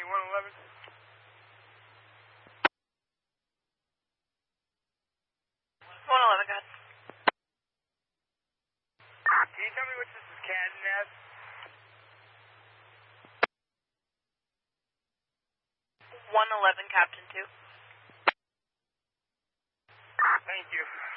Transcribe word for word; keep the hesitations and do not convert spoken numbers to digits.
one eleven. one eleven, go ahead. Can you tell me which this is Canton as? one eleven, Captain two. Thank you.